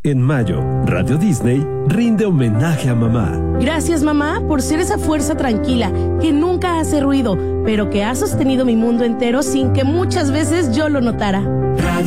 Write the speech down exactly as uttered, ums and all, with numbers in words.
En mayo, Radio Disney rinde homenaje a mamá. Gracias, mamá, por ser esa fuerza tranquila que nunca hace ruido, pero que ha sostenido mi mundo entero sin que muchas veces yo lo notara. Radio